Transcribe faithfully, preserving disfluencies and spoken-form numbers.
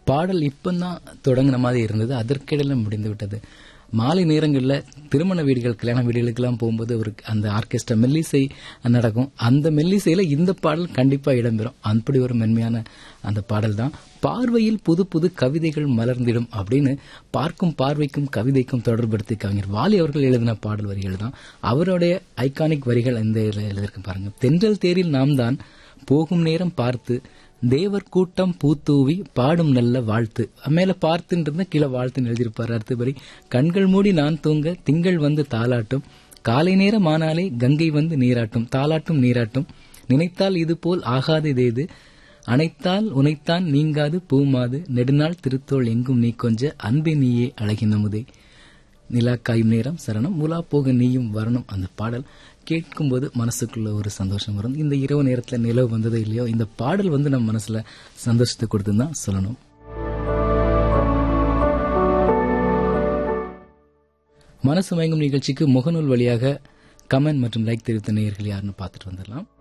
பாடல் இப்பதான் தொடங்கின மாதிரி இருந்தது, அதற்கிடையில முடிந்து விட்டது. மாலை நேரங்களில் திருமண வீடுகள், கல்யாண வீடுகளுக்கெல்லாம் போகும்போது ஒரு அந்த ஆர்கெஸ்ட்ரா மெல்லிசை நடக்கும். அந்த மெல்லிசையில இந்த பாடல் கண்டிப்பா இடம்பெறும். அப்படி ஒரு மென்மையான அந்த பாடல் தான். பார்வையில் புது புது கவிதைகள் மலர்ந்திடும் அப்படின்னு பார்க்கும் பார்வைக்கும் கவிதைக்கும் தொடர்படுத்தி கவிஞர் வாலி அவர்கள் எழுதின பாடல் வரிகள் தான். அவருடைய ஐகானிக் வரிகள் இந்த எழுதியிருக்க பாருங்க. தென்றல் தேரில் நாம் தான் போகும் நேரம் பார்த்து தேவர் கூட்டம் பூத்தூவி பாடும் நல்ல வாழ்த்து. மேல பார்த்துன்றது கீழே வாழ்த்துன்னு எழுதியிருப்பாரு. அடுத்தபடி கண்கள் மூடி நான் தூங்க திங்கள் வந்து தாலாட்டும், காலை நேரம் ஆனாலே கங்கை வந்து நீராட்டும், தாலாட்டும் நீராட்டும், நினைத்தால் இது போல் ஆகாது இதேது, அனைத்தால் உனைத்தான் நீங்காது பூமாது, நெடுநாள் திருத்தோள் எங்கும் நீ கொஞ்ச அன்பே நீயே அழகின் அமுதே, நிலா காயும் நேரம் சரணம், உலா போக நீயும் வரணும். அந்த பாடல் கேட்கும்போது மனசுக்குள்ள ஒரு சந்தோஷம் வரும். இந்த இரவு நேரத்தில் நிலவு வந்ததோ இல்லையோ, இந்த பாடல் வந்து நம்ம மனசுல சந்தோஷத்தை கொடுத்துன்னு தான் சொல்லணும். மனசு மயங்கும் நிகழ்ச்சிக்கு முகநூல் வழியாக கமெண்ட் மற்றும் லைக் தெரிவித்த நேயர்கள் யாருன்னு பார்த்துட்டு வந்துடலாம்.